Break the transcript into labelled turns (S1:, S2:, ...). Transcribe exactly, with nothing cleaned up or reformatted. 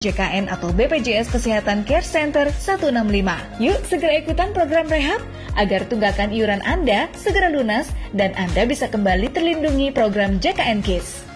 S1: J K N atau B P J S Kesehatan Care Center seratus enam puluh lima. Yuk segera ikutan program rehab agar tunggakan iuran Anda segera lunas dan Anda bisa kembali terlindungi program J K N KIS.